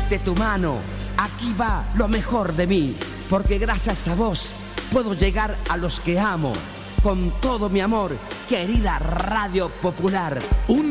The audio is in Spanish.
de tu mano, aquí va lo mejor de mí, porque gracias a vos puedo llegar a los que amo, con todo mi amor, querida Radio Popular.